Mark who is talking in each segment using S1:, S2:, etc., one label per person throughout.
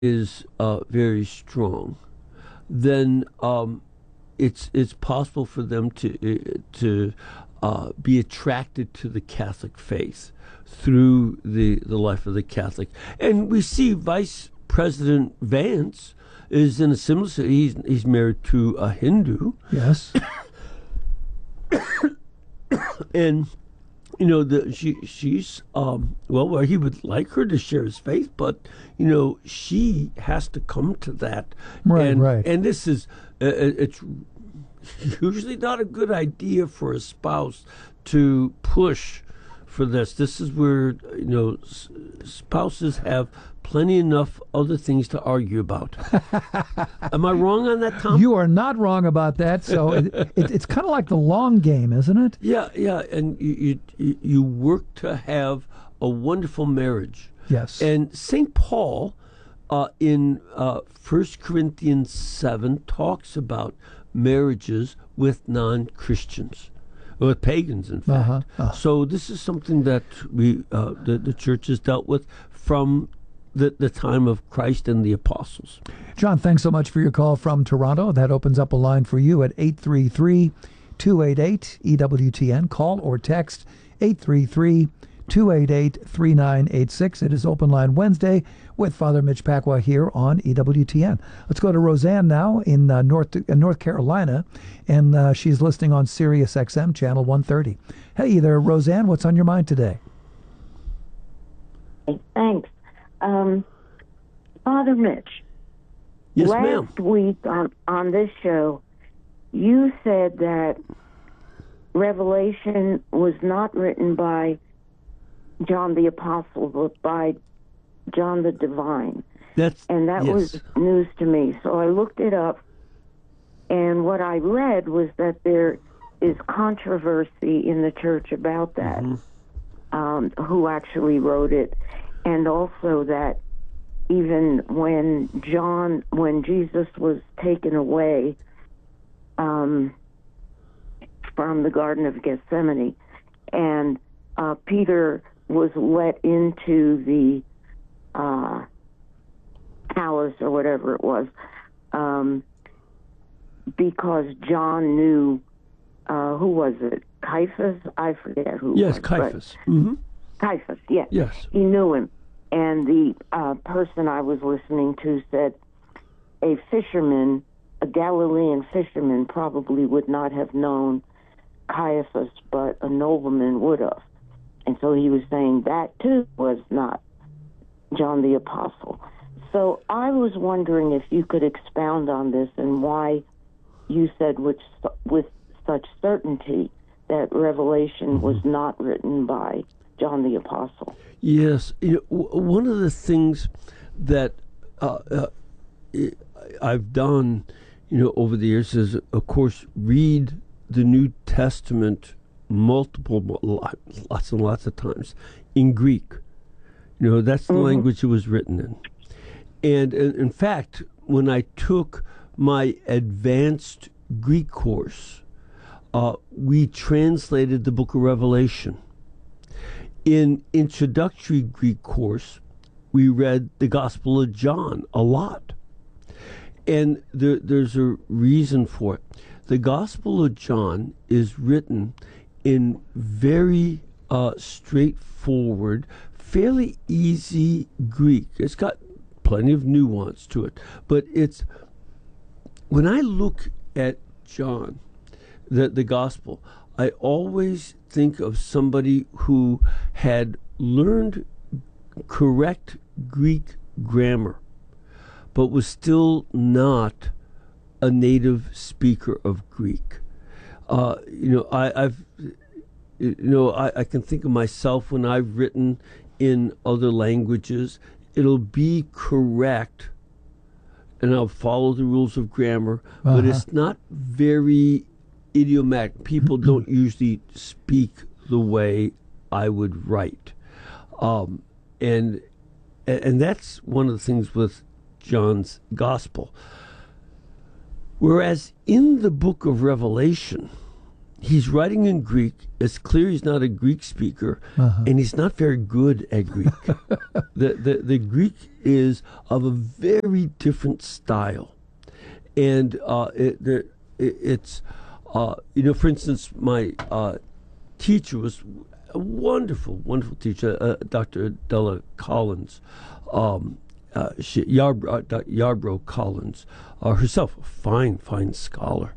S1: is very strong, then it's possible for them to be attracted to the Catholic faith through the life of the Catholic. And we see Vice President Vance is in a similar. He's married to a Hindu.
S2: Yes.
S1: And she's well, he would like her to share his faith, but she has to come to that.
S2: Right.
S1: And this is it's usually not a good idea for a spouse to push for this. This is where spouses have plenty enough other things to argue about. Am I wrong on that, Tom?
S2: You are not wrong about that. So it's kind of like the long game, isn't it?
S1: Yeah, and you work to have a wonderful marriage.
S2: Yes.
S1: And St. Paul in 1 Corinthians 7 talks about marriages with non-Christians, with pagans, in fact. So this is something that the church has dealt with from the time of Christ and the apostles.
S2: John, thanks so much for your call from Toronto. That opens up a line for you at 833-288-EWTN. Call or text 833-288-3986. It is Open Line Wednesday with Father Mitch Pacwa here on EWTN. Let's go to Roseanne now in North Carolina, and she's listening on Sirius XM Channel 130. Hey there, Roseanne. What's on your mind today?
S3: Thanks. Father Mitch,
S1: yes,
S3: last
S1: ma'am.
S3: week on this show, you said that Revelation was not written by John the Apostle, but by John the Divine. And that was news to me. So I looked it up, and what I read was that there is controversy in the church about that, who actually wrote it. And also that even when Jesus was taken away from the Garden of Gethsemane, and Peter was let into the palace or whatever it was, because John knew, who was it? Caiaphas? I forget who.
S1: Yes,
S3: it was,
S1: Caiaphas.
S3: Caiaphas, yes.
S1: Yes.
S3: He knew him. And the person I was listening to said a Galilean fisherman probably would not have known Caiaphas, but a nobleman would have. And so he was saying that, too, was not John the Apostle. So I was wondering if you could expound on this and why you said with such certainty that Revelation was not written by John the Apostle.
S1: Yes. One of the things that I've done, over the years is, of course, read the New Testament lots and lots of times in Greek. That's the language it was written in. And in fact, when I took my advanced Greek course, we translated the book of Revelation. In introductory Greek course, we read the Gospel of John a lot. And there's a reason for it. The Gospel of John is written in very straightforward, fairly easy Greek. It's got plenty of nuance to it. But when I look at John, the Gospel, I always think of somebody who had learned correct Greek grammar, but was still not a native speaker of Greek. I can think of myself when I've written in other languages. It'll be correct, and I'll follow the rules of grammar, but it's not very idiomatic. People don't usually speak the way I would write, and that's one of the things with John's Gospel. Whereas in the book of Revelation, he's writing in Greek. It's clear he's not a Greek speaker, and he's not very good at Greek. The Greek is of a very different style. And it's, for instance, my teacher was a wonderful, wonderful teacher, Dr. Adela Collins, Yarbrough Collins, herself a fine, fine scholar.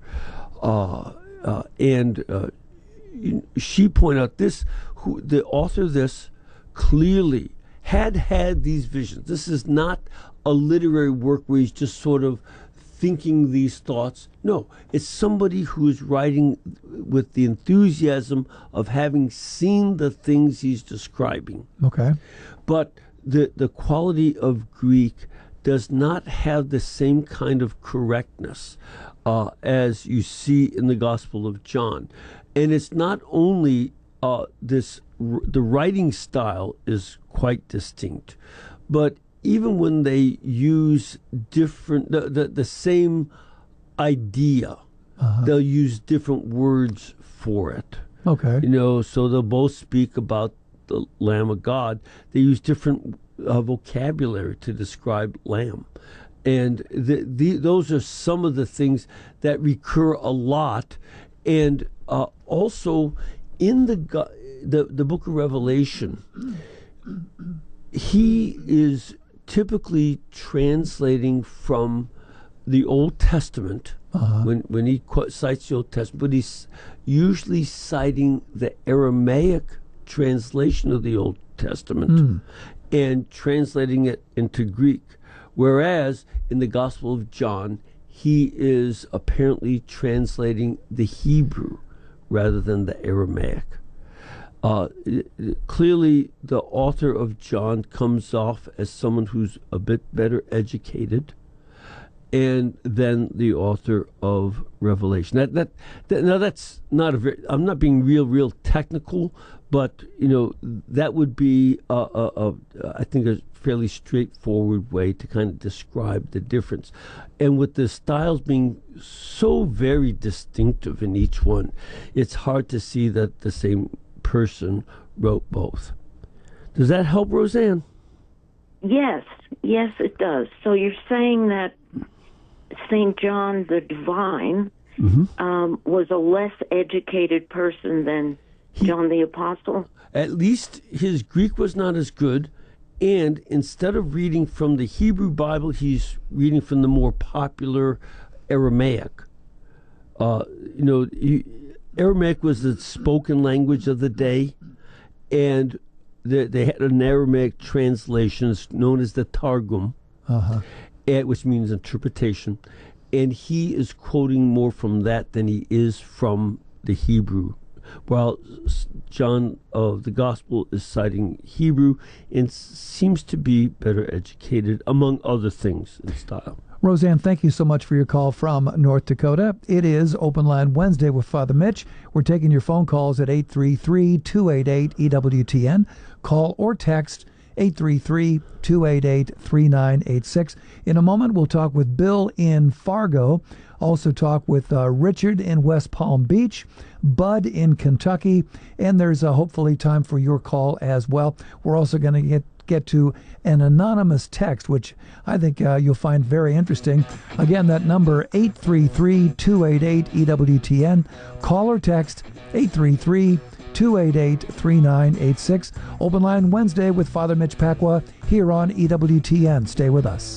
S1: And she pointed out the author of this clearly had these visions. This is not a literary work where he's just sort of thinking these thoughts. No, it's somebody who is writing with the enthusiasm of having seen the things he's describing.
S2: Okay.
S1: But the quality of Greek does not have the same kind of correctness as you see in the Gospel of John. And it's not only the writing style is quite distinct, but even when they use different, the same idea, they'll use different words for it.
S2: Okay.
S1: So they'll both speak about the Lamb of God. They use different vocabulary to describe lamb. And those are some of the things that recur a lot. And also in the book of Revelation, he is typically translating from the Old Testament when he cites the Old Testament, but he's usually citing the Aramaic translation of the Old Testament and translating it into Greek. Whereas in the Gospel of John, he is apparently translating the Hebrew rather than the Aramaic. Clearly, the author of John comes off as someone who's a bit better educated, and then the author of Revelation. Now that's not I'm not being real technical, but that would be I think a fairly straightforward way to kind of describe the difference. And with the styles being so very distinctive in each one, it's hard to see that the same person wrote both. Does that help, Roseanne?
S3: Yes, it does. So you're saying that St. John the Divine was a less educated person than John the Apostle?
S1: At least his Greek was not as good, and instead of reading from the Hebrew Bible, he's reading from the more popular Aramaic. Aramaic was the spoken language of the day, and they had an Aramaic translation known as the Targum, which means interpretation, and he is quoting more from that than he is from the Hebrew, while John of the Gospel is citing Hebrew and seems to be better educated, among other things in style.
S2: Roseanne, thank you so much for your call from North Dakota. It is Open Line Wednesday with Father Mitch. We're taking your phone calls at 833-288-EWTN. Call or text 833-288-3986. In a moment, we'll talk with Bill in Fargo. Also talk with Richard in West Palm Beach, Bud in Kentucky, and there's hopefully time for your call as well. We're also going to get to an anonymous text, which I think you'll find very interesting. Again, that number 833-288-EWTN. Call or text 833-288-3986. Open Line Wednesday with Father Mitch Pacwa here on EWTN. Stay with us.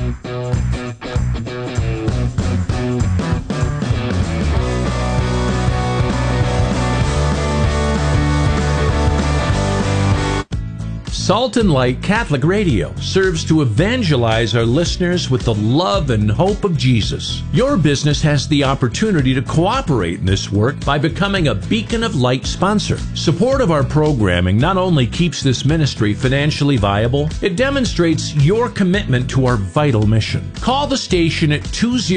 S4: Salt and Light Catholic Radio serves to evangelize our listeners with the love and hope of Jesus. Your business has the opportunity to cooperate in this work by becoming a Beacon of Light sponsor. Support of our programming not only keeps this ministry financially viable, it demonstrates your commitment to our vital mission. Call the station at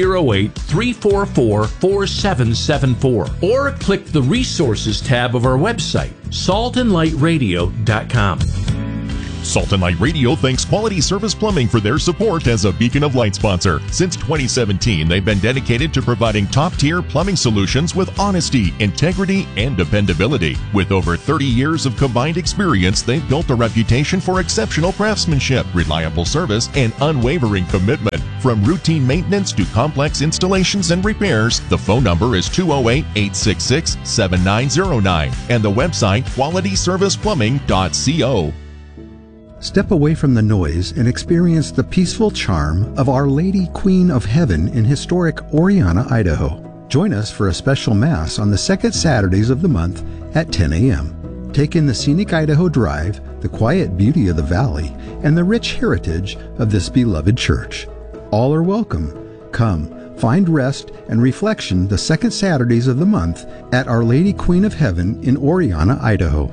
S4: 208-344-4774 or click the Resources tab of our website, saltandlightradio.com.
S5: Salt and Light Radio thanks Quality Service Plumbing for their support as a Beacon of Light sponsor. Since 2017, they've been dedicated to providing top-tier plumbing solutions with honesty, integrity, and dependability. With over 30 years of combined experience, they've built a reputation for exceptional craftsmanship, reliable service, and unwavering commitment. From routine maintenance to complex installations and repairs, the phone number is 208-866-7909 and the website qualityserviceplumbing.co.
S6: Step away from the noise and experience the peaceful charm of Our Lady Queen of Heaven in historic Oriana, Idaho. Join us for a special Mass on the second Saturdays of the month at 10 a.m. Take in the scenic Idaho Drive, the quiet beauty of the valley, and the rich heritage of this beloved church. All are welcome. Come, find rest and reflection the second Saturdays of the month at Our Lady Queen of Heaven in Oriana, Idaho.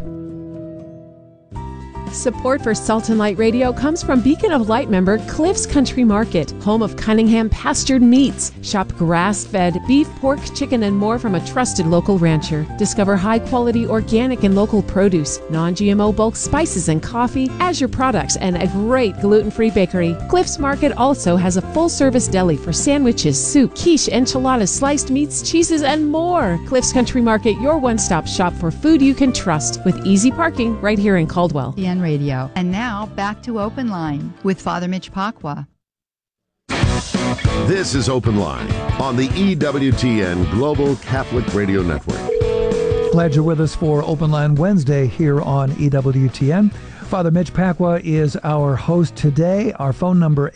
S7: Support for Salt and Light Radio comes from Beacon of Light member Cliff's Country Market, home of Cunningham pastured meats. Shop grass-fed beef, pork, chicken, and more from a trusted local rancher. Discover high-quality organic and local produce, non-GMO bulk spices and coffee, Azure products, and a great gluten-free bakery. Cliff's Market also has a full-service deli for sandwiches, soup, quiche, enchiladas, sliced meats, cheeses, and more. Cliff's Country Market, your one-stop shop for food you can trust, with easy parking right here in Caldwell.
S8: Radio. And now back to Open Line with Father Mitch Pacwa.
S9: This is Open Line on the EWTN Global Catholic Radio Network.
S2: Glad you're with us for Open Line Wednesday here on EWTN. Father Mitch Pacwa is our host today. Our phone number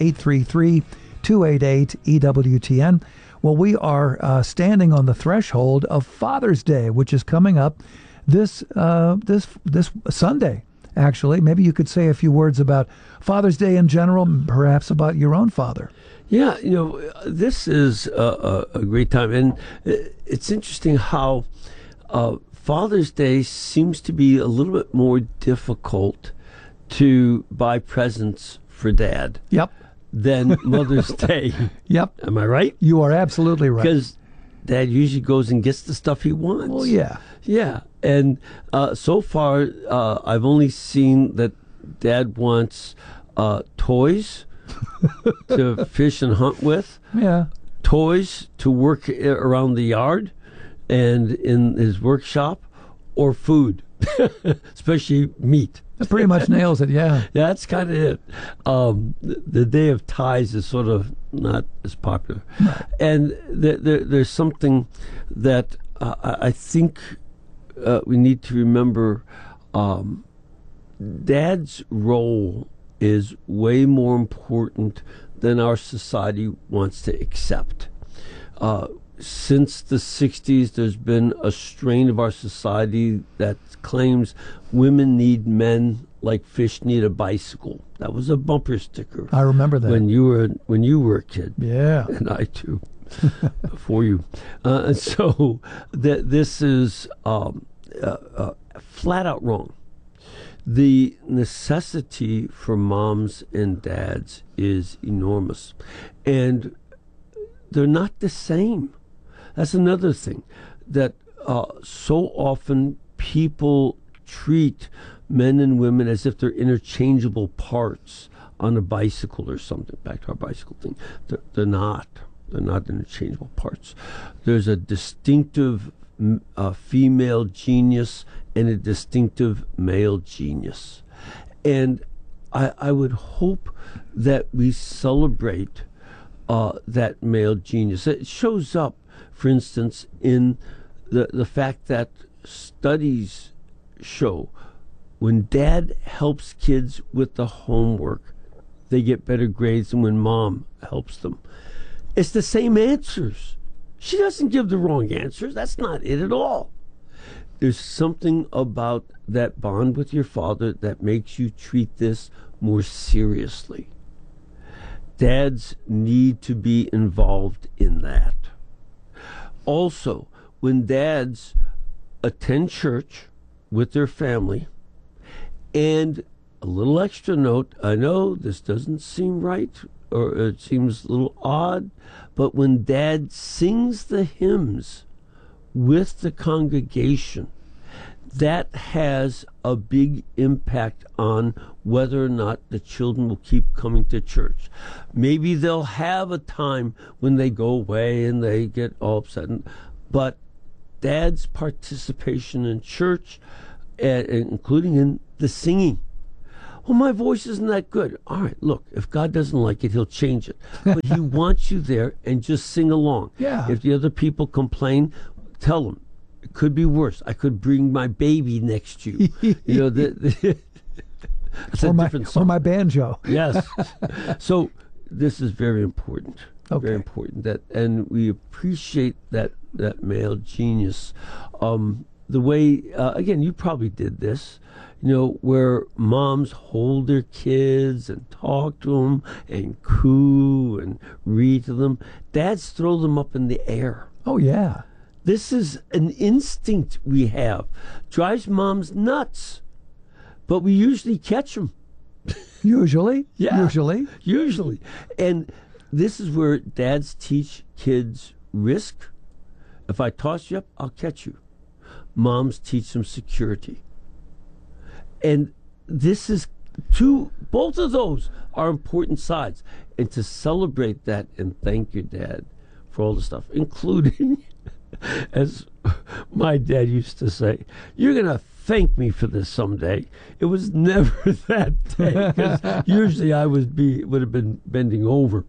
S2: 833-288-EWTN. Well, we are standing on the threshold of Father's Day, which is coming up this Sunday. Actually, maybe you could say a few words about Father's Day in general, perhaps about your own father.
S1: Yeah, this is a great time. And it's interesting how Father's Day seems to be a little bit more difficult to buy presents for Dad.
S2: Yep.
S1: Than Mother's Day.
S2: Yep.
S1: Am I right?
S2: You are absolutely right.
S1: Because Dad usually goes and gets the stuff he wants.
S2: Well, yeah.
S1: Yeah. And so far, I've only seen that Dad wants toys to fish and hunt with.
S2: Yeah.
S1: Toys to work around the yard and in his workshop, or food, especially meat.
S2: That pretty much nails it, yeah.
S1: Yeah, that's kind of it. The Day of Ties is sort of not as popular.
S2: Right.
S1: And there's something that I think we need to remember. Dad's role is way more important than our society wants to accept. Since the 60s, there's been a strain of our society that claims women need men like fish need a bicycle. That was a bumper sticker.
S2: I remember that.
S1: When you were a kid.
S2: Yeah.
S1: And I too. Before you. And so this is flat out wrong. The necessity for moms and dads is enormous. And they're not the same. That's another thing, that so often people treat men and women as if they're interchangeable parts on a bicycle or something. Back to our bicycle thing. They're not. They're not interchangeable parts. There's a distinctive female genius and a distinctive male genius. And I would hope that we celebrate that male genius. It shows up, for instance, in the fact that studies show when dad helps kids with the homework, they get better grades than when mom helps them. It's the same answers. She doesn't give the wrong answers. That's not it at all. There's something about that bond with your father that makes you treat this more seriously. Dads need to be involved in that. Also, when dads attend church with their family, and a little extra note, I know this doesn't seem right, or it seems a little odd, but when dad sings the hymns with the congregation, that has a big impact on whether or not the children will keep coming to church. Maybe they'll have a time when they go away and they get all upset, but Dad's participation in church, including in the singing. Well, my voice isn't that good. All right, look, if God doesn't like it, he'll change it. But he wants you there and just sing along.
S2: Yeah.
S1: If the other people complain, tell them. It could be worse. I could bring my baby next to you. You know, that's a different song.
S2: Or my banjo.
S1: Yes. So this is very important.
S2: Okay.
S1: Very important. And we appreciate that male genius. The way, again, you probably did this, you know, where moms hold their kids and talk to them and coo and read to them. Dads throw them up in the air.
S2: Oh, yeah.
S1: This is an instinct we have. Drives moms nuts. But we usually catch them.
S2: Usually?
S1: Yeah.
S2: Usually.
S1: And this is where dads teach kids risk. If I toss you up, I'll catch you. Moms teach them security. And this is both of those are important sides. And to celebrate that and thank your dad for all the stuff, including, as my dad used to say, you're going to thank me for this someday. It was never that day, because usually I would have been bending over.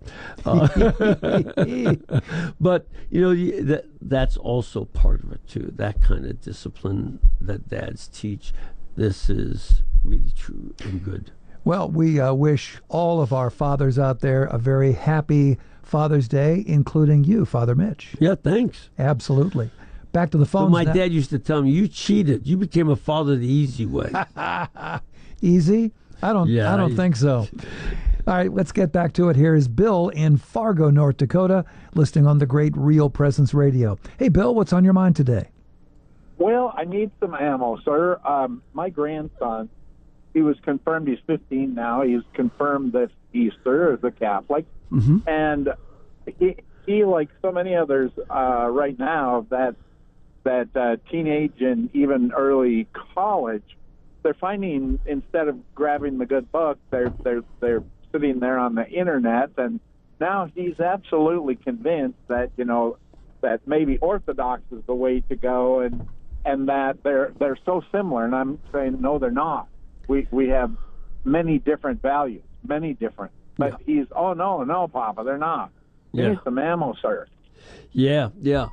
S1: But, you know, that's also part of it, too. That kind of discipline that dads teach. This is really true and good.
S2: Well, we wish all of our fathers out there a very happy Father's Day, including you, Father Mitch.
S1: Yeah, thanks.
S2: Absolutely. Back to the phones.
S1: But my dad used to tell me, you cheated. You became a father the easy way.
S2: Easy? I don't think so. All right, let's get back to it. Here is Bill in Fargo, North Dakota, listening on the great Real Presence Radio. Hey, Bill, what's on your mind today?
S10: Well, I need some ammo, sir. My grandson, he was confirmed. He's 15 now. He's confirmed this Easter as a Catholic.
S1: Mm-hmm.
S10: And he, like so many others right now, that teenage and even early college, they're finding, instead of grabbing the good book, they're sitting there on the internet. And now he's absolutely convinced that, you know, that maybe Orthodox is the way to go, and that they're so similar. And I'm saying, no, they're not. We have many different values, many different. But he's, oh, no, Papa, they're not. We need some ammo, sir.
S1: Yeah.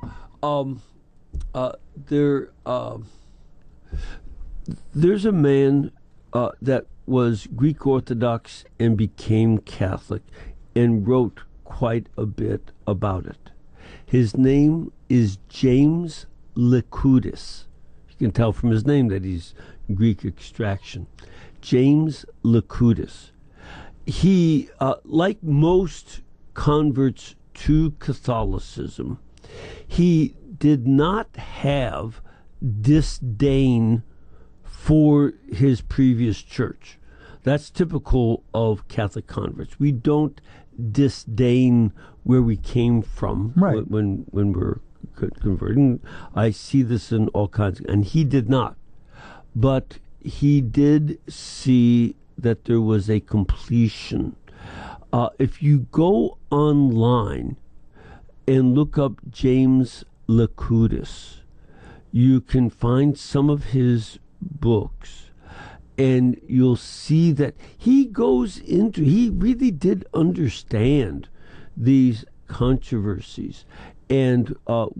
S1: There's a man that was Greek Orthodox and became Catholic and wrote quite a bit about it. His name is James Lykoudis. You can tell from his name that he's Greek extraction. James Lykoudis. He, like most converts to Catholicism, he did not have disdain for his previous church. That's typical of Catholic converts. We don't disdain where we came from when we're converting. I see this in all kinds, and he did not. But he did see that there was a completion. If you go online and look up James Lykoudis, you can find some of his books, and you'll see that he really did understand these controversies, and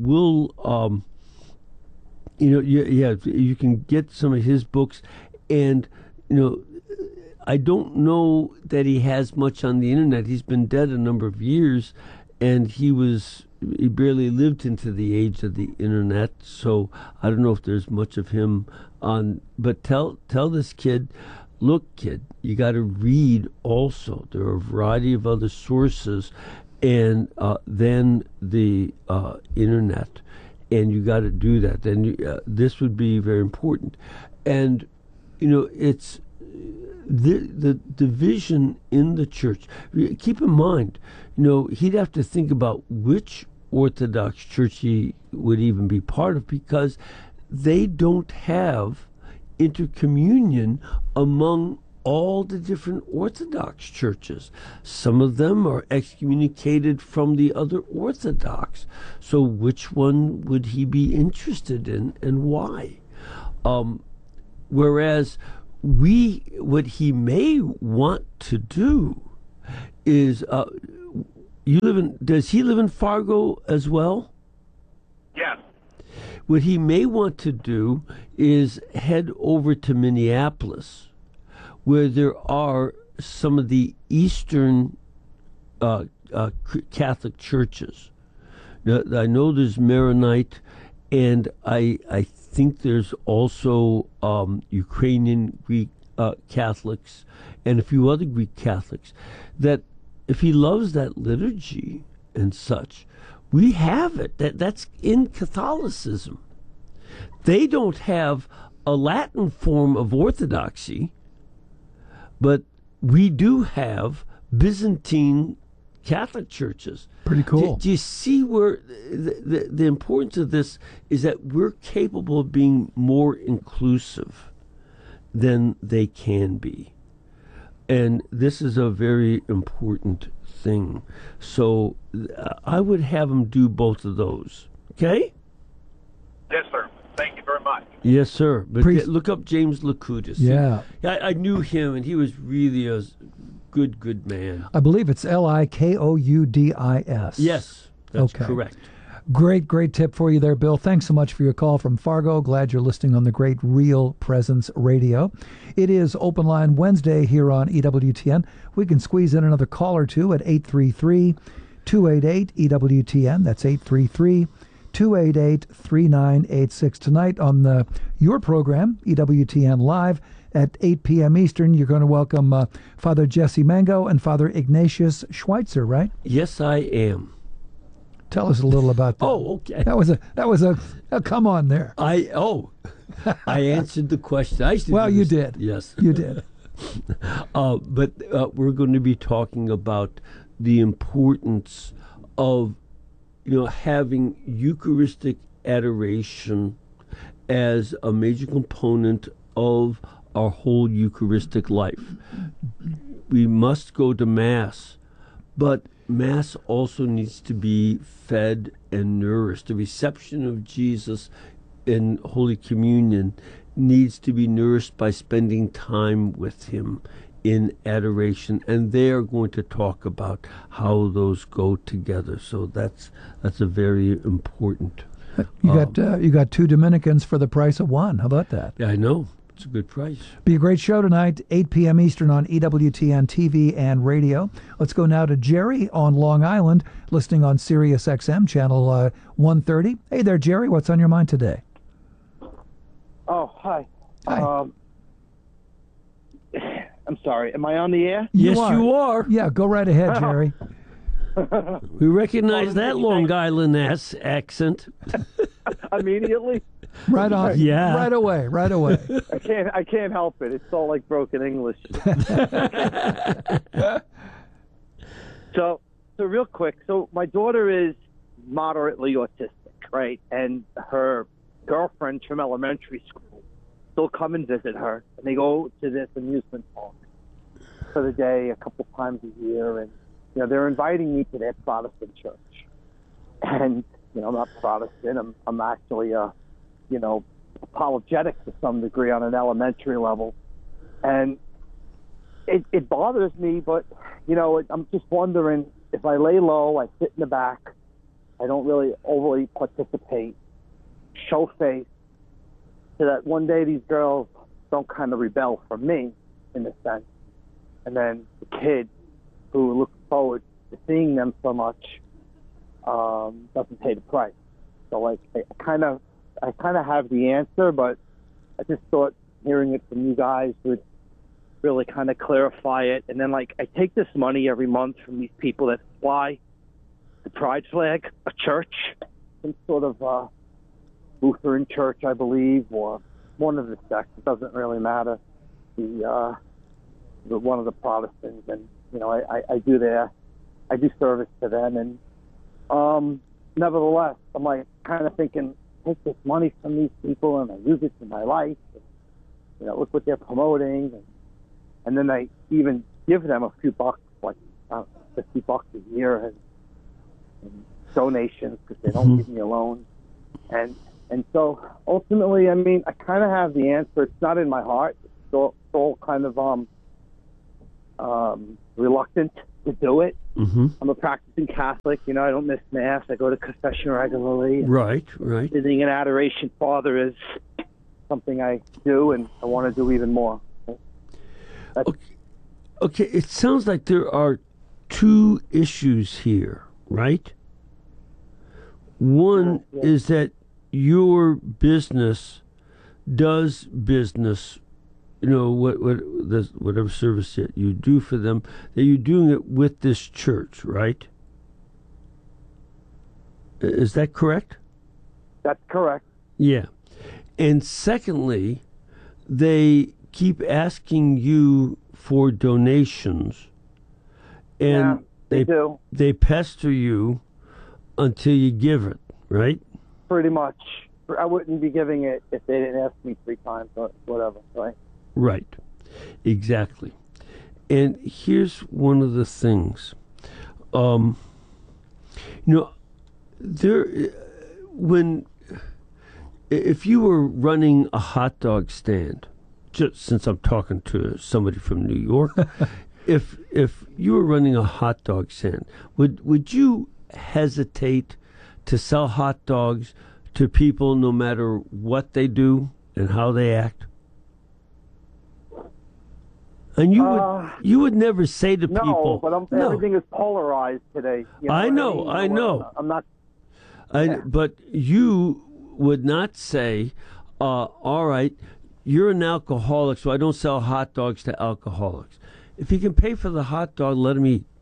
S1: you can get some of his books, and I don't know that he has much on the internet. He's been dead a number of years, and he barely lived into the age of the internet, so I don't know if there's much of him on. But tell this kid, look, kid, you got to read also. There are a variety of other sources, and then the internet, and you got to do that. Then this would be very important, and it's the division in the church. Keep in mind, he'd have to think about which Orthodox church he would even be part of, because they don't have intercommunion among all the different Orthodox churches. Some of them are excommunicated from the other Orthodox. So which one would he be interested in, and why? Whereas what he may want to do is, does he live in Fargo as well?
S10: Yes.
S1: What he may want to do is head over to Minneapolis, where there are some of the Eastern Catholic churches. Now, I know there's Maronite, and I think there's also Ukrainian Greek Catholics and a few other Greek Catholics, that if he loves that liturgy and such, we have it. That's in Catholicism. They don't have a Latin form of Orthodoxy, but we do have Byzantine Catholic churches.
S2: Pretty cool.
S1: Do you see where the importance of this is, that we're capable of being more inclusive than they can be? And this is a very important thing. So I would have them do both of those. Okay?
S10: Yes, sir. Thank you very much.
S1: Yes, sir. But look up James Lakudis.
S2: Yeah.
S1: I knew him, and he was really a good man.
S2: I believe it's Likoudis.
S1: Yes, that's
S2: okay.
S1: Correct.
S2: Great tip for you there, Bill. Thanks so much for your call from Fargo. Glad you're listening on the great Real Presence Radio. It is Open Line Wednesday here on EWTN. We can squeeze in another call or two at 833-288-EWTN. That's 833-288-3986. Tonight on your program, EWTN Live, at 8 p.m. Eastern, you're going to welcome Father Jesse Mango and Father Ignatius Schweitzer, right?
S1: Yes, I am.
S2: Tell us a little about that.
S1: Oh, okay.
S2: That was a come on there.
S1: I answered the question.
S2: You did.
S1: Yes,
S2: you did.
S1: But we're going to be talking about the importance of having Eucharistic adoration as a major component of our whole Eucharistic life. We must go to Mass, but Mass also needs to be fed and nourished. The reception of Jesus in Holy Communion needs to be nourished by spending time with him in adoration, and they are going to talk about how those go together. So that's a very important.
S2: You got two Dominicans for the price of one. How about that?
S1: Yeah, I know. It's a good price.
S2: Be a great show tonight, 8 p.m. Eastern on EWTN TV and radio. Let's go now to Jerry on Long Island, listening on Sirius XM, channel 130. Hey there, Jerry. What's on your mind today?
S11: Oh, hi.
S2: Hi.
S11: I'm sorry. Am I on the air?
S1: Yes, you are.
S2: Yeah, go right ahead, Jerry.
S1: We recognize that Long Island accent.
S11: Immediately?
S2: Right on.
S1: Yeah.
S2: Right away.
S11: I can't help it. It's all like broken English. So real quick. So my daughter is moderately autistic, right? And her girlfriends from elementary school still come and visit her, and they go to this amusement park for the day a couple times a year, and they're inviting me to their Protestant church. And I'm not Protestant. I'm actually apologetic to some degree on an elementary level, and it bothers me. But I'm just wondering, if I lay low, I sit in the back, I don't really overly participate, show face, so that one day these girls don't kind of rebel from me, in a sense, and then the kid who looks forward to seeing them so much doesn't pay the price. So I kind of have the answer, but I just thought hearing it from you guys would really kind of clarify it. And then I take this money every month from these people that fly the pride flag, a church, some sort of Lutheran church, I believe, or one of the sects. It doesn't really matter. The one of the Protestants, and I do service to them, and nevertheless, I'm kind of thinking, take this money from these people and I use it in my life. And, look what they're promoting. And then I even give them a few bucks, like $50 a year and donations because they don't give me a loan. And so ultimately, I mean, I kind of have the answer. It's not in my heart. It's all kind of reluctant to do it.
S1: Mm-hmm.
S11: I'm a practicing Catholic. I don't miss Mass. I go to confession regularly.
S1: Right.
S11: Sitting in adoration, Father, is something I do, and I want to do even more.
S1: Okay, it sounds like there are two issues here, right? One is that your business does business, whatever service that you do for them, that you're doing it with this church, right? Is that correct?
S11: That's correct.
S1: Yeah. And secondly, they keep asking you for donations, and
S11: they do.
S1: They pester you until you give it, right?
S11: Pretty much. I wouldn't be giving it if they didn't ask me 3 times or whatever, right?
S1: Right. Exactly. And here's one of the things. If you were running a hot dog stand, just since I'm talking to somebody from New York, if you were running a hot dog stand, would you hesitate to sell hot dogs to people no matter what they do and how they act? And you would never say to people,
S11: but everything is polarized today.
S1: I know.
S11: I'm not.
S1: But you would not say, all right, you're an alcoholic, so I don't sell hot dogs to alcoholics. If you can pay for the hot dog, let him eat.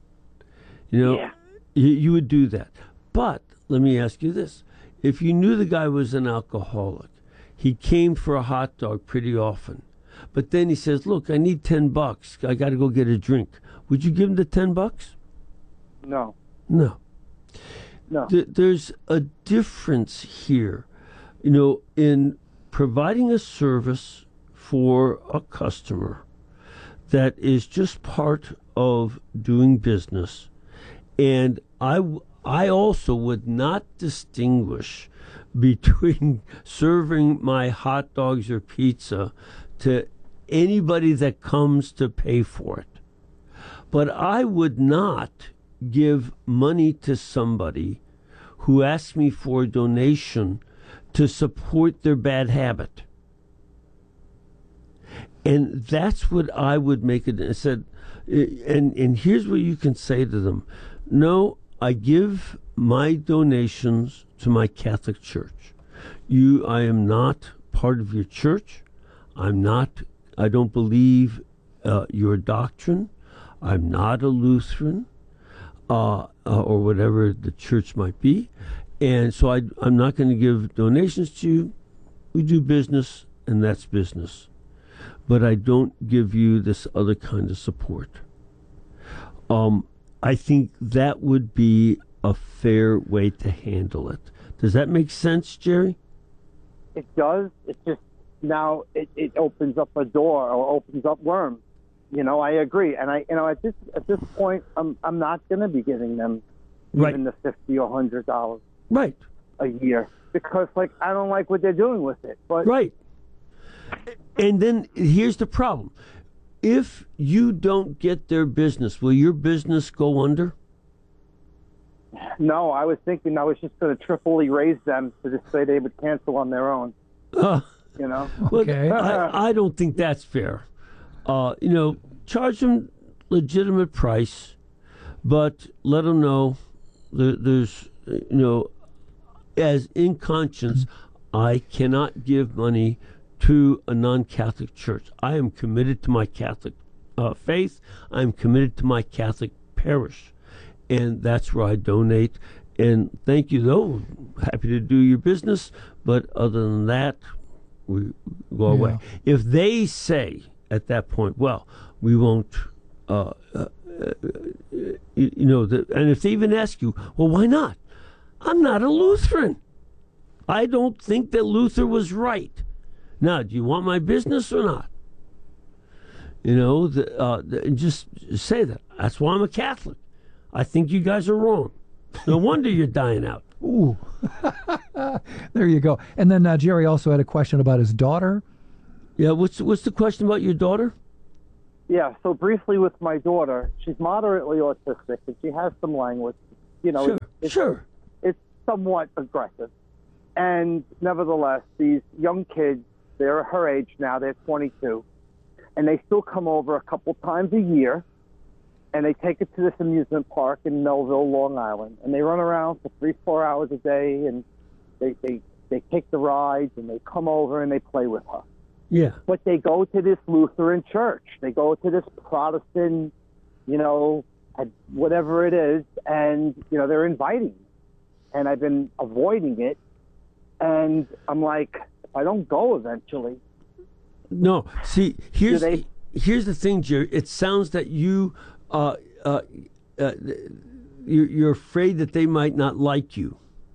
S1: You would do that. But let me ask you this. If you knew the guy was an alcoholic, he came for a hot dog pretty often, but then he says, look, I need $10. I got to go get a drink. Would you give him the $10?
S11: No.
S1: No. There's a difference here, in providing a service for a customer that is just part of doing business. And I also would not distinguish between serving my hot dogs or pizza to anybody that comes to pay for it. But I would not give money to somebody who asks me for a donation to support their bad habit. And that's what I would make it. I said, and here's what you can say to them. No, I give my donations to my Catholic Church. I am not part of your church. I don't believe your doctrine. I'm not a Lutheran, or whatever the church might be. And so I'm not going to give donations to you. We do business, and that's business. But I don't give you this other kind of support. I think that would be a fair way to handle it. Does that make sense, Jerry?
S11: It does. It's just now it opens up a door or opens up worms. I agree, and at this point, I'm not going to be giving them even the $50 or $100 a year because I don't like what they're doing with it. But
S1: and then here's the problem: if you don't get their business, will your business go under?
S11: No, I was thinking I was just going to triply raise them to just say they would cancel on their own.
S2: Okay.
S1: Well, I don't think that's fair. Charge them legitimate price, but let them know there's, as in conscience, I cannot give money to a non-Catholic church. I am committed to my Catholic faith. I'm committed to my Catholic parish, and that's where I donate. And thank you, though. Happy to do your business, but other than that, we go away. If they say at that point, well, we won't, and if they even ask you, well, why not? I'm not a Lutheran. I don't think that Luther was right. Now, do you want my business or not? You know, just say that. That's why I'm a Catholic. I think you guys are wrong. No wonder you're dying out.
S2: Ooh. There you go. And then Jerry also had a question about his daughter.
S1: Yeah, what's the question about your daughter?
S11: Yeah, so briefly with my daughter, she's moderately autistic, and she has some language. You know,
S1: sure.
S11: It's somewhat aggressive. And nevertheless, these young kids, they're her age now, they're 22, and they still come over a couple times a year, and they take it to this amusement park in Melville, Long Island, and they run around for 3-4 hours a day, and they take the rides, and they come over and they play with her.
S1: Yeah.
S11: But they go to this Lutheran church. They go to this Protestant, you know, whatever it is, and, you know, they're inviting me. And I've been avoiding it. And I'm like, if I don't go eventually.
S1: No, see, here's the thing, Jerry. It sounds that you're afraid that they might not like you.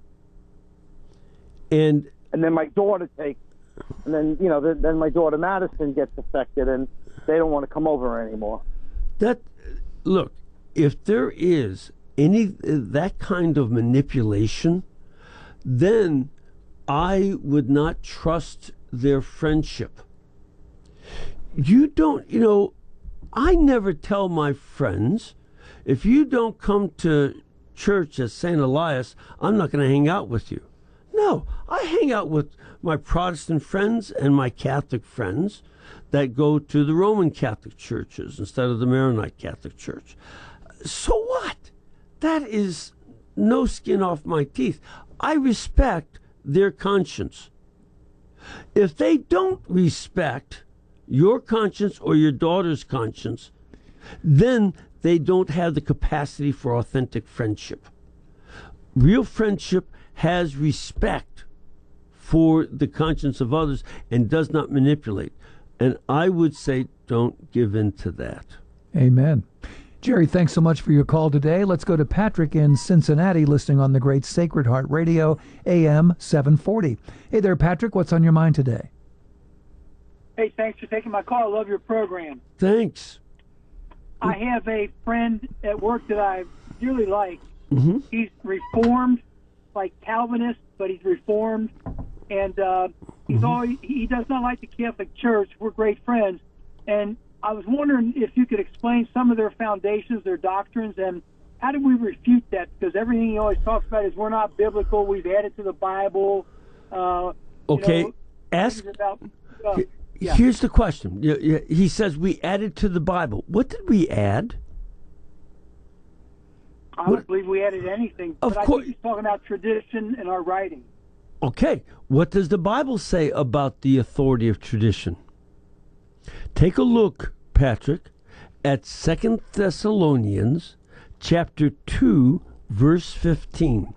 S1: And
S11: then my daughter takes, and then, you know, then my daughter Madison gets affected, and they don't want to come over anymore.
S1: Look, if there is that kind of manipulation, then I would not trust their friendship. You don't, you know, I never tell my friends, if you don't come to church at St. Elias, I'm not going to hang out with you. No, I hang out with my Protestant friends and my Catholic friends that go to the Roman Catholic churches instead of the Maronite Catholic Church. So what? That is no skin off my teeth. I respect their conscience. If they don't respect your conscience or your daughter's conscience, then they don't have the capacity for authentic friendship. Real friendship has respect for the conscience of others and does not manipulate. And I would say don't give in to that.
S2: Amen. Jerry, thanks so much for your call today. Let's go to Patrick in Cincinnati, listening on the great Sacred Heart Radio, AM 740. Hey there, Patrick. What's on your mind today?
S12: Hey, thanks for taking my call. I love your program.
S1: Thanks.
S12: I have a friend at work that I really like.
S1: Mm-hmm.
S12: He's Reformed, like Calvinist, but he's Reformed. And he does not like the Catholic Church. We're great friends. And I was wondering if you could explain some of their foundations, their doctrines, and how do we refute that? Because everything he always talks about is we're not biblical. We've added to the Bible.
S1: Okay. Here's the question. He says we added to the Bible. What did we add?
S12: I don't believe we added anything.
S1: Of
S12: course. I think he's talking about tradition and our writing.
S1: Okay. What does the Bible say about the authority of tradition? Take a look, Patrick, at 2 Thessalonians chapter 2, verse 15.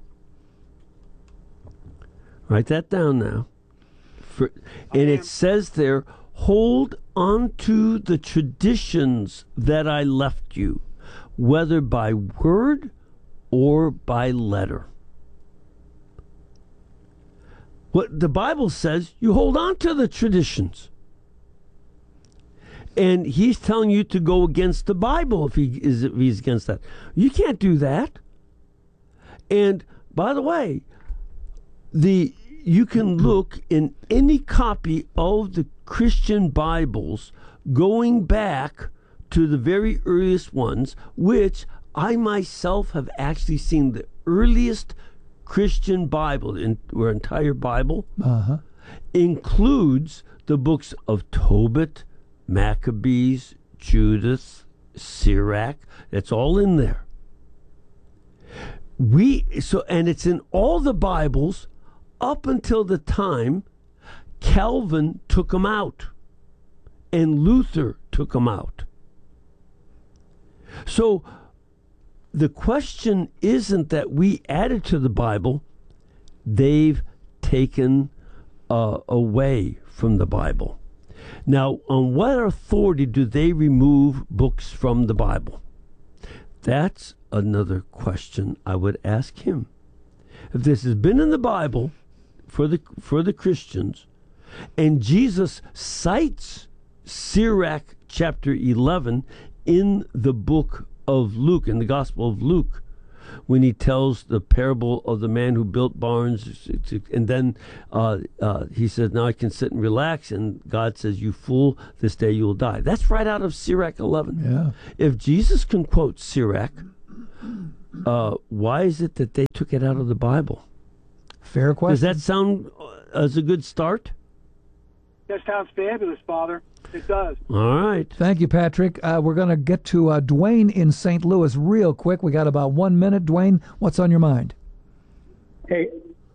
S1: Write that down now. And it says there, hold on to the traditions that I left you, whether by word or by letter. What the Bible says, you hold on to the traditions. And he's telling you to go against the Bible if he's against that. You can't do that. And by the way, you can look in any copy of the Christian Bibles going back to the very earliest ones, which I myself have actually seen the earliest Christian Bible, our entire Bible, includes the books of Tobit, Maccabees, Judith, Sirach. It's all in there. And it's in all the Bibles up until the time Calvin took them out and Luther took them out. So the question isn't that we added to the Bible, they've taken away from the Bible. Now, on what authority do they remove books from the Bible? That's another question I would ask him. If this has been in the Bible, for the Christians, and Jesus cites Sirach chapter 11 in the book of Luke, in the Gospel of Luke, when he tells the parable of the man who built barns, and then he says, now I can sit and relax, and God says, you fool, this day you will die. That's right out of Sirach 11.
S2: Yeah.
S1: If Jesus can quote Sirach, why is it that they took it out of the Bible?
S2: Fair question.
S1: Does that sound as a good start?
S12: That sounds fabulous, Father. It does.
S1: All right.
S2: Thank you, Patrick. We're going to get to Dwayne in St. Louis real quick. We got about 1 minute. Dwayne, what's on your mind?
S13: Hey,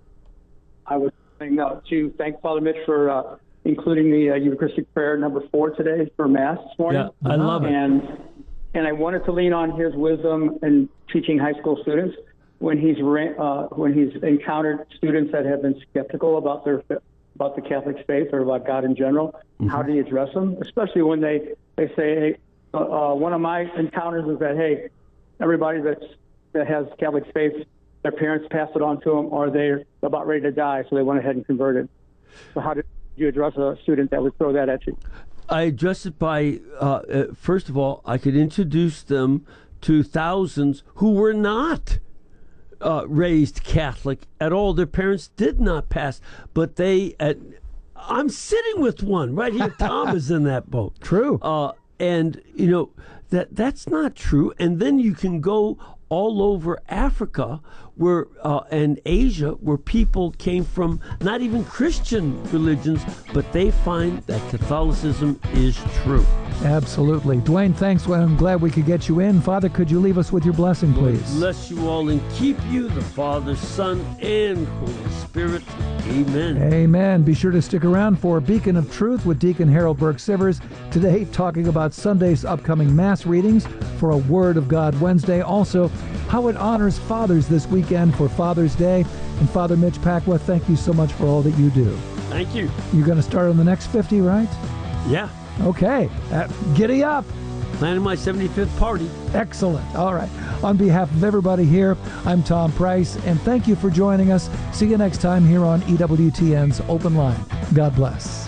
S13: I was saying to thank Father Mitch for including the Eucharistic prayer number 4 today for Mass this morning.
S1: Yeah, I love it.
S13: And I wanted to lean on his wisdom in teaching high school students when he's encountered students that have been skeptical about the Catholic faith or about God in general. Mm-hmm. How do you address them, especially when they say, hey, one of my encounters is that, hey, everybody that has Catholic faith, their parents passed it on to them, or they're about ready to die, so they went ahead and converted. So how did you address a student that would throw that at you?
S1: I address it by, first of all, I could introduce them to thousands who were not raised Catholic at all. Their parents did not pass, but I'm sitting with one right here. Tom is in that boat.
S2: True.
S1: And that's not true. And then you can go all over Africa and Asia, where people came from not even Christian religions, but they find that Catholicism is true.
S2: Absolutely. Dwayne, thanks. Well, I'm glad we could get you in. Father, could you leave us with your blessing, please?
S1: Lord bless you all and keep you, the Father, Son, and Holy Spirit. Amen.
S2: Amen. Be sure to stick around for Beacon of Truth with Deacon Harold Burke-Sivers. Today, talking about Sunday's upcoming Mass readings for a Word of God Wednesday. Also, how it honors fathers this weekend for Father's Day. And Father Mitch Pacwa, thank you so much for all that you do.
S1: Thank you.
S2: You're going to start on the next 50, right?
S1: Yeah.
S2: Okay. Giddy up.
S1: Planning my 75th party.
S2: Excellent. All right. On behalf of everybody here, I'm Tom Price, and thank you for joining us. See you next time here on EWTN's Open Line. God bless.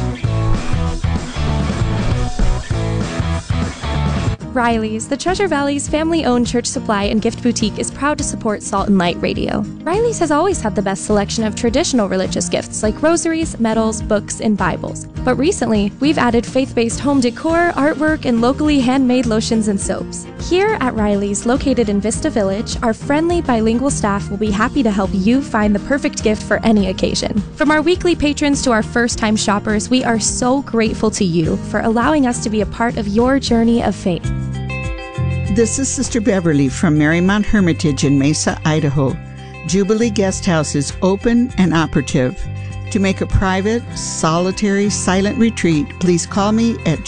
S14: Riley's, the Treasure Valley's family-owned church supply and gift boutique, is proud to support Salt and Light Radio. Riley's has always had the best selection of traditional religious gifts like rosaries, medals, books, and Bibles. But recently, we've added faith-based home decor, artwork, and locally handmade lotions and soaps. Here at Riley's, located in Vista Village, our friendly bilingual staff will be happy to help you find the perfect gift for any occasion. From our weekly patrons to our first-time shoppers, we are so grateful to you for allowing us to be a part of your journey of faith.
S15: This is Sister Beverly from Marymount Hermitage in Mesa, Idaho. Jubilee Guest House is open and operative. To make a private, solitary, silent retreat, please call me at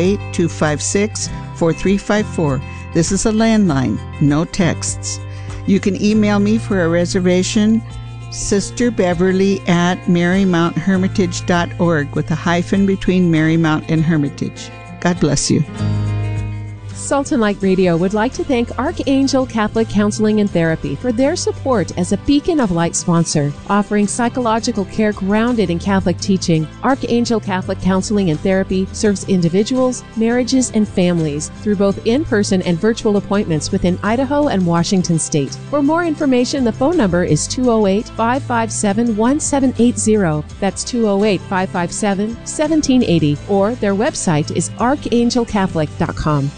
S15: 208-256-4354. This is a landline, no texts. You can email me for a reservation, sisterbeverly@marymounthermitage.org with a hyphen between Marymount and Hermitage. God bless you.
S7: Salt and Light Radio would like to thank Archangel Catholic Counseling and Therapy for their support as a Beacon of Light sponsor, offering psychological care grounded in Catholic teaching. Archangel Catholic Counseling and Therapy serves individuals, marriages, and families through both in-person and virtual appointments within Idaho and Washington State. For more information, the phone number is 208-557-1780. That's 208-557-1780, or their website is archangelcatholic.com.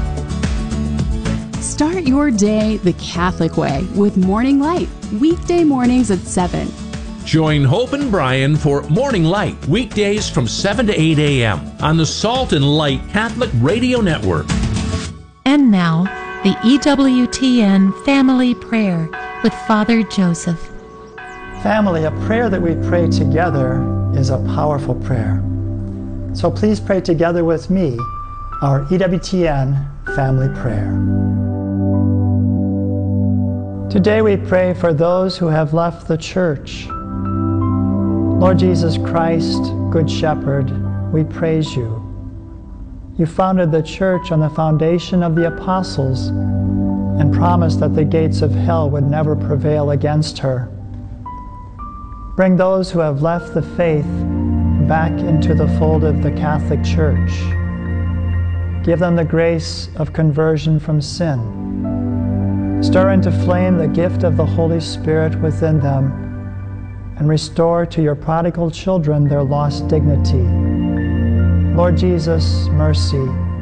S16: Start your day the Catholic way with Morning Light, weekday mornings at 7.
S4: Join Hope and Brian for Morning Light, weekdays from 7 to 8 a.m. on the Salt and Light Catholic Radio Network.
S17: And now, the EWTN Family Prayer with Father Joseph.
S18: Family, a prayer that we pray together is a powerful prayer. So please pray together with me our EWTN Family Prayer. Today we pray for those who have left the church. Lord Jesus Christ, Good Shepherd, we praise you. You founded the church on the foundation of the apostles and promised that the gates of hell would never prevail against her. Bring those who have left the faith back into the fold of the Catholic Church. Give them the grace of conversion from sin. Stir into flame the gift of the Holy Spirit within them, and restore to your prodigal children their lost dignity. Lord Jesus, mercy.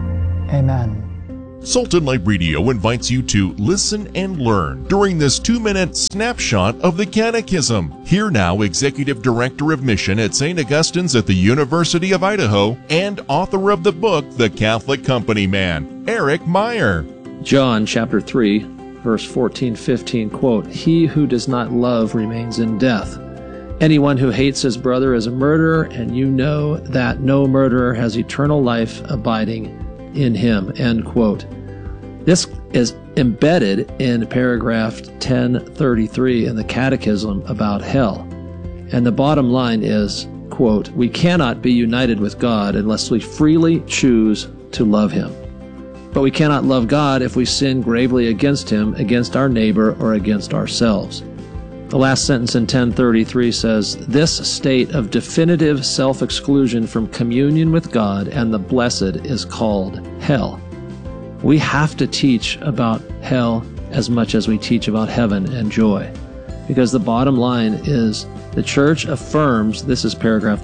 S18: Amen.
S5: Salt and Light Radio invites you to listen and learn during this 2-minute snapshot of the Catechism. Here now, Executive Director of Mission at St. Augustine's at the University of Idaho and author of the book, The Catholic Company Man, Eric Meyer.
S19: John chapter 3, verse 14-15, quote, "He who does not love remains in death. Anyone who hates his brother is a murderer, and you know that no murderer has eternal life abiding in him," end quote. This is embedded in paragraph 1033 in the Catechism about hell. And the bottom line is, quote, "We cannot be united with God unless we freely choose to love him. But we cannot love God if we sin gravely against him, against our neighbor, or against ourselves." The last sentence in 1033 says, "This state of definitive self-exclusion from communion with God and the blessed is called hell." We have to teach about hell as much as we teach about heaven and joy, because the bottom line is the Church affirms, this is paragraph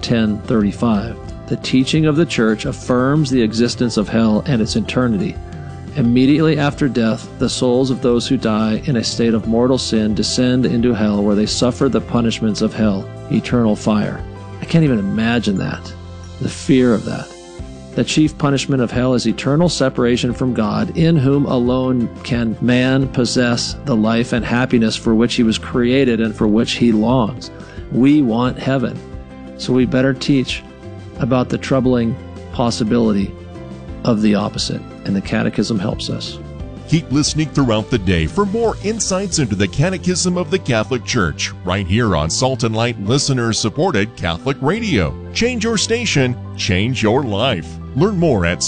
S19: 1035, the teaching of the Church affirms the existence of hell and its eternity. Immediately after death, the souls of those who die in a state of mortal sin descend into hell, where they suffer the punishments of hell, eternal fire. I can't even imagine that, the fear of that. The chief punishment of hell is eternal separation from God, in whom alone can man possess the life and happiness for which he was created and for which he longs. We want heaven, so we better teach about the troubling possibility of the opposite, and the Catechism helps us.
S5: Keep listening throughout the day for more insights into the Catechism of the Catholic Church, right here on Salt and Light listener-supported Catholic Radio. Change your station, change your life. Learn more at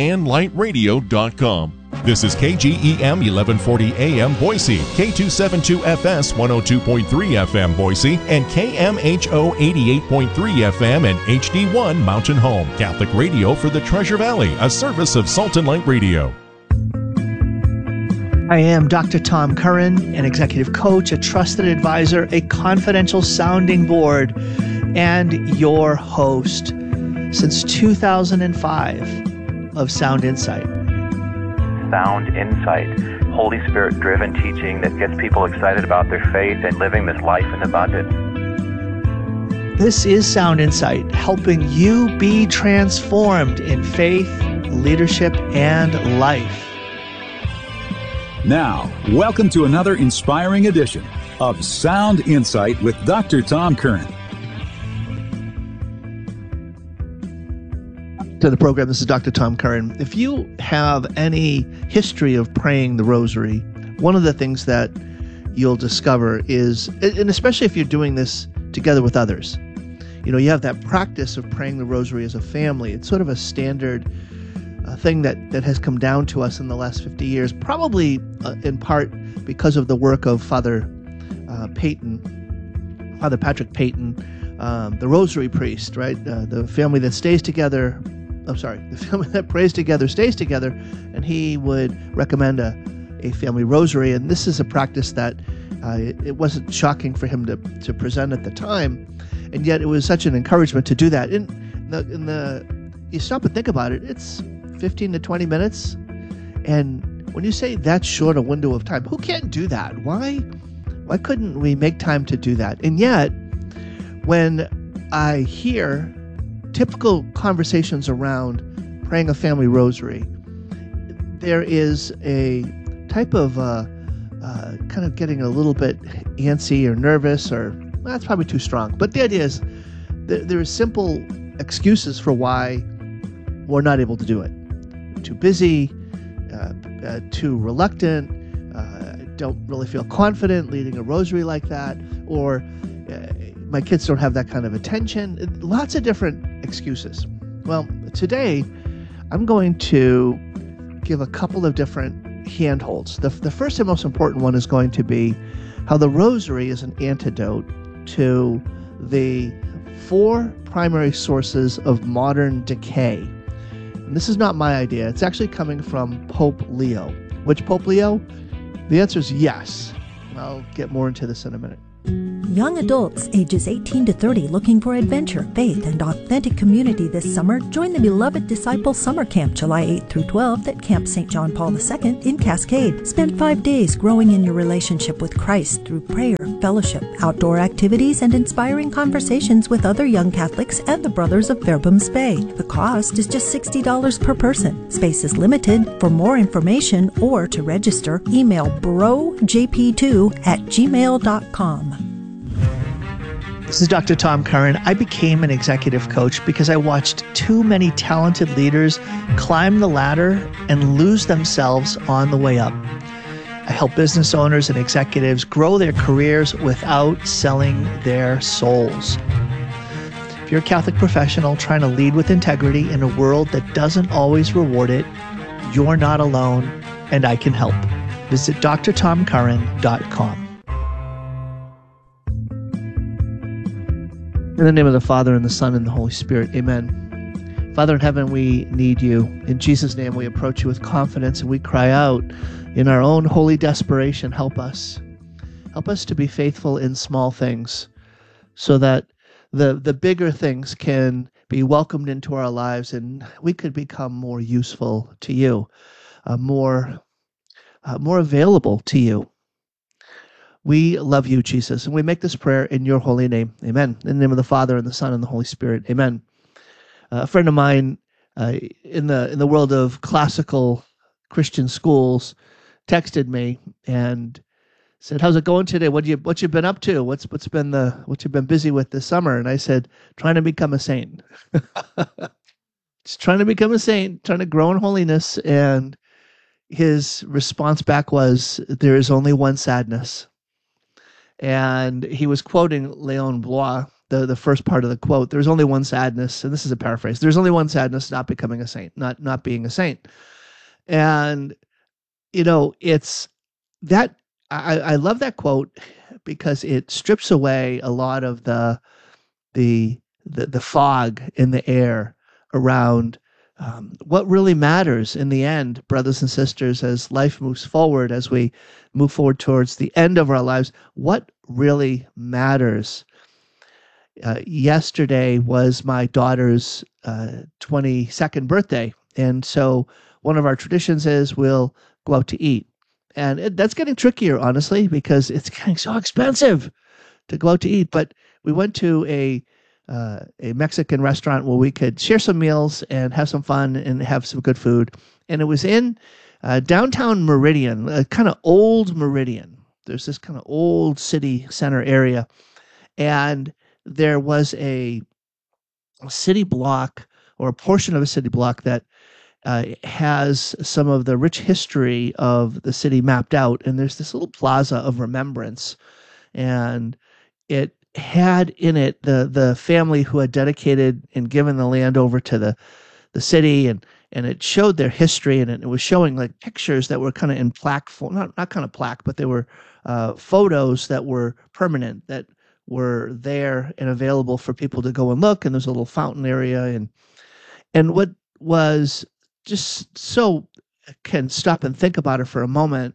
S5: saltandlightradio.com. This is KGEM 1140 AM Boise, K272FS 102.3 FM Boise, and KMHO 88.3 FM and HD1 Mountain Home. Catholic Radio for the Treasure Valley, a service of Salt and Light Radio.
S20: I am Dr. Tom Curran, an executive coach, a trusted advisor, a confidential sounding board, and your host since 2005 of Sound Insight.
S21: Sound Insight, Holy Spirit-driven teaching that gets people excited about their faith and living this life in abundance.
S20: This is Sound Insight, helping you be transformed in faith, leadership, and life.
S22: Now, welcome to another inspiring edition of Sound Insight with Dr. Tom Curran.
S20: To the program, this is Dr. Tom Curran. If you have any history of praying the rosary, one of the things that you'll discover is, and especially if you're doing this together with others, you have that practice of praying the rosary as a family. It's sort of a standard thing that has come down to us in the last 50 years, probably in part because of the work of Father Patrick Peyton, the rosary priest, right? The family that stays together, the family that prays together stays together, and he would recommend a family rosary. And this is a practice that it wasn't shocking for him to present at the time, and yet it was such an encouragement to do that. You stop and think about it, it's 15 to 20 minutes. And when you say that short a window of time, who can't do that? Why couldn't we make time to do that? And yet, when I hear typical conversations around praying a family rosary, there is a type of kind of getting a little bit antsy or nervous, or that's probably too strong. But the idea is there are simple excuses for why we're not able to do it. Too busy, too reluctant, don't really feel confident leading a rosary like that, or my kids don't have that kind of attention. Lots of different excuses. Well, today I'm going to give a couple of different handholds. The first and most important one is going to be how the rosary is an antidote to the 4 primary sources of modern decay. And this is not my idea. It's actually coming from Pope Leo. Which Pope Leo? The answer is yes. I'll get more into this in a minute.
S3: Young adults ages 18 to 30 looking for adventure, faith, and authentic community this summer, join the Beloved Disciple Summer Camp July 8 through 12 at Camp St. John Paul II in Cascade. Spend 5 days growing in your relationship with Christ through prayer, fellowship, outdoor activities, and inspiring conversations with other young Catholics and the Brothers of Verbums Bay. The cost is just $60 per person. Space is limited. For more information or to register, email brojp2@gmail.com.
S6: This is Dr. Tom Curran. I became an executive coach because I watched too many talented leaders climb the ladder and lose themselves on the way up. I help business owners and executives grow their careers without selling their souls. If you're a Catholic professional trying to lead with integrity in a world that doesn't always reward it, you're not alone, and I can help. Visit drtomcurran.com. In the name of the Father, and the Son, and the Holy Spirit, amen. Father in heaven, we need you. In Jesus' name, we approach you with confidence, and we cry out in our own holy desperation, help us. Help us to be faithful in small things so that the bigger things can be welcomed into our lives and we could become more useful to you, more available to you. We love you, Jesus, and we make this prayer in your holy name. Amen. In the name of the Father, and the Son, and the Holy Spirit. Amen. A friend of mine in the world of classical Christian schools texted me and said, "How's it going today? What you been up to? What you been busy with this summer?" And I said, "Trying to become a saint." Just trying to become a saint, trying to grow in holiness. And his response back was, "There is only one sadness." And he was quoting Léon Blois, the first part of the quote. There's only one sadness, and this is a paraphrase. There's only one sadness, not becoming a saint, not being a saint. And it's that I love that quote because it strips away a lot of the fog in the air around what really matters in the end, brothers and sisters, as life moves forward, as we move forward towards the end of our lives. What really matters? Yesterday was my daughter's 22nd birthday, and so one of our traditions is we'll go out to eat. And that's getting trickier, honestly, because it's getting so expensive to go out to eat. But we went to a Mexican restaurant where we could share some meals and have some fun and have some good food. And it was in downtown Meridian, a kind of old Meridian. There's this kind of old city center area. And there was a city block, or a portion of a city block, that has some of the rich history of the city mapped out. And there's this little plaza of remembrance. And it had in it the family who had dedicated and given the land over to the city, and it showed their history, and it was showing like pictures that were kind of in plaque form, not kind of plaque, but they were photos that were permanent, that were there and available for people to go and look. And there's a little fountain area, and what was just so, can stop and think about it for a moment.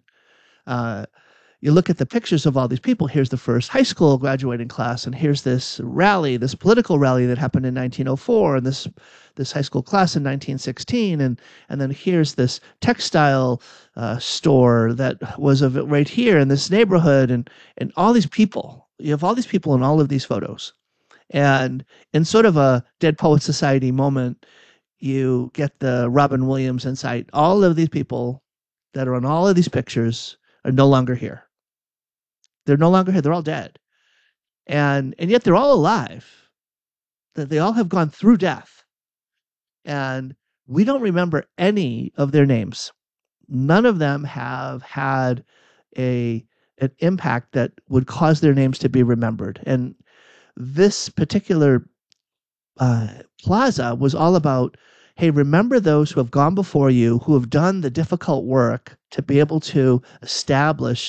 S6: You look at the pictures of all these people. Here's the first high school graduating class, and here's this rally, this political rally that happened in 1904, and this high school class in 1916, and then here's this textile store that was right here in this neighborhood, and all these people. You have all these people in all of these photos, and in sort of a Dead Poets Society moment, you get the Robin Williams insight. All of these people that are on all of these pictures are no longer here. They're no longer here. They're all dead. And yet they're all alive. That they all have gone through death. And we don't remember any of their names. None of them have had an impact that would cause their names to be remembered. And this particular plaza was all about, hey, remember those who have gone before you, who have done the difficult work to be able to establish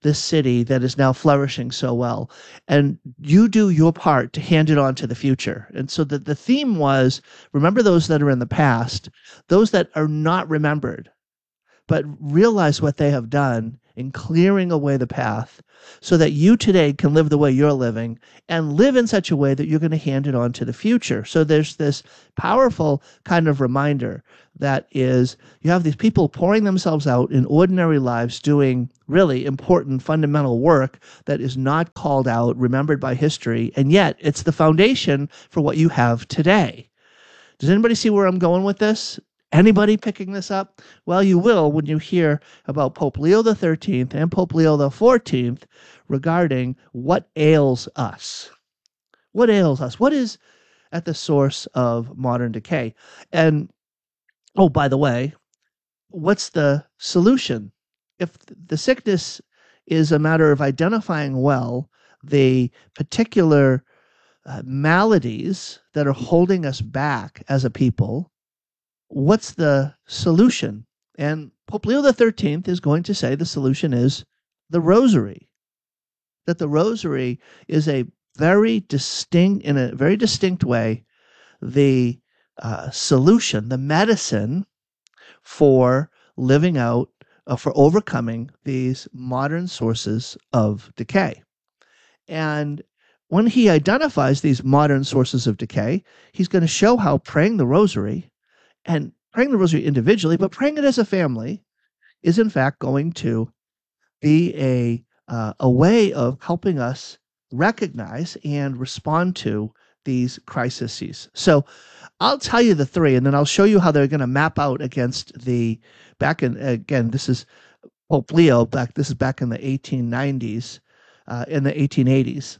S20: this city that is now flourishing so well. And you do your part to hand it on to the future. And so the theme was, remember those that are in the past, those that are not remembered, but realize what they have done in clearing away the path so that you today can live the way you're living and live in such a way that you're going to hand it on to the future. So there's this powerful kind of reminder that is, you have these people pouring themselves out in ordinary lives doing really important fundamental work that is not called out, remembered by history, and yet it's the foundation for what you have today. Does anybody see where I'm going with this? Anybody picking this up? Well, you will when you hear about Pope Leo XIII and Pope Leo XIV regarding what ails us. What ails us? What is at the source of modern decay? And, oh, by the way, what's the solution? If the sickness is a matter of identifying well the particular maladies that are holding us back as a people, what's the solution? And Pope Leo XIII is going to say the solution is the rosary. That the rosary is in a very distinct way, the solution, the medicine for living out, for overcoming these modern sources of decay. And when he identifies these modern sources of decay, he's going to show how praying the rosary, and praying the rosary individually, but praying it as a family, is in fact going to be a way of helping us recognize and respond to these crises. So I'll tell you the three, and then I'll show you how they're going to map out against again, this is Pope Leo, this is back in the 1890s, in the 1880s,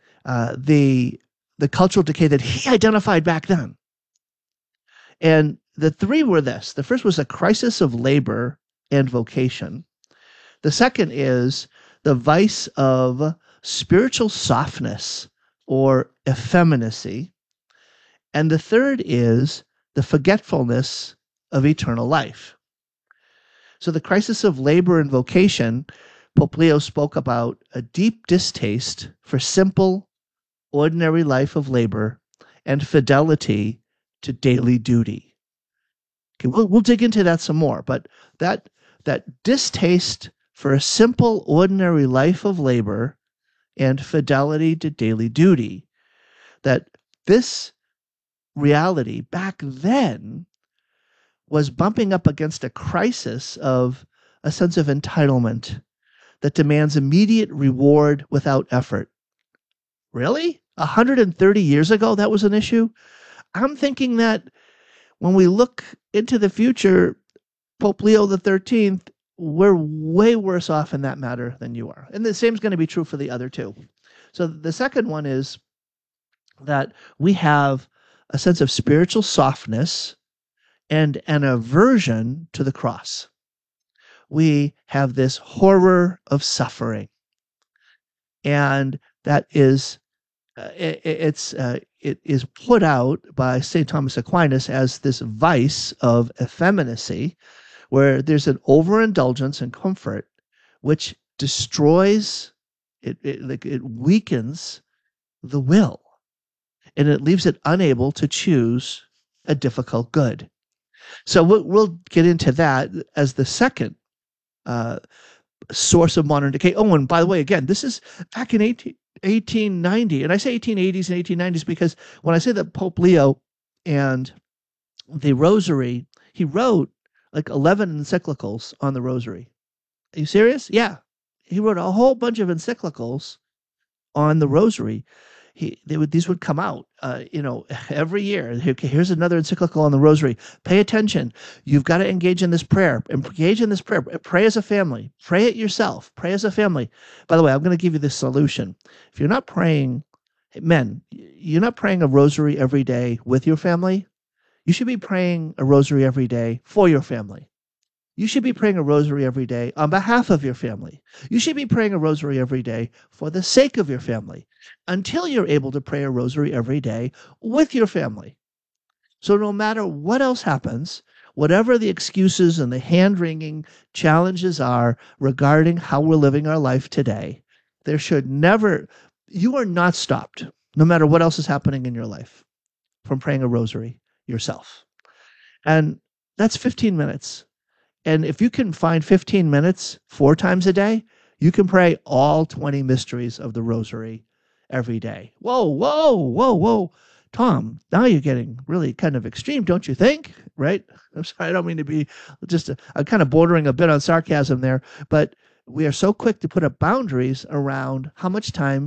S20: the cultural decay that he identified back then. And the three were this. The first was a crisis of labor and vocation. The second is the vice of spiritual softness or effeminacy. And the third is the forgetfulness of eternal life. So the crisis of labor and vocation, Pope Leo spoke about a deep distaste for simple, ordinary life of labor and fidelity to daily duty. Okay, we'll dig into that some more, but that distaste for a simple, ordinary life of labor and fidelity to daily duty, that this reality back then was bumping up against a crisis of a sense of entitlement that demands immediate reward without effort. Really? 130 years ago, that was an issue? I'm thinking that when we look into the future, Pope Leo XIII, we're way worse off in that matter than you are. And the same is going to be true for the other two. So the second one is that we have a sense of spiritual softness and an aversion to the cross. We have this horror of suffering. And that is it is put out by St. Thomas Aquinas as this vice of effeminacy, where there's an overindulgence in comfort, which destroys, it weakens the will, and it leaves it unable to choose a difficult good. So we'll get into that as the second source of modern decay. Oh, and by the way, again, this is back in 1890, and I say 1880s and 1890s because when I say that Pope Leo and the rosary, he wrote like 11 encyclicals on the rosary. Are you serious? Yeah. He wrote a whole bunch of encyclicals on the rosary. These would come out, every year. Here's another encyclical on the rosary. Pay attention. You've got to engage in this prayer. Engage in this prayer. Pray as a family. Pray it yourself. Pray as a family. By the way, I'm going to give you this solution. If you're not praying, men, you're not praying a rosary every day with your family. You should be praying a rosary every day for your family. You should be praying a rosary every day on behalf of your family. You should be praying a rosary every day for the sake of your family until you're able to pray a rosary every day with your family. So no matter what else happens, whatever the excuses and the hand-wringing challenges are regarding how we're living our life today, there should never, you are not stopped, no matter what else is happening in your life, from praying a rosary yourself. And that's 15 minutes. And if you can find 15 minutes 4 times a day, you can pray all 20 mysteries of the rosary every day. Whoa, whoa, whoa, whoa. Tom, now you're getting really kind of extreme, don't you think? Right? I'm sorry, I don't mean to be I'm kind of bordering a bit on sarcasm there, but we are so quick to put up boundaries around how much time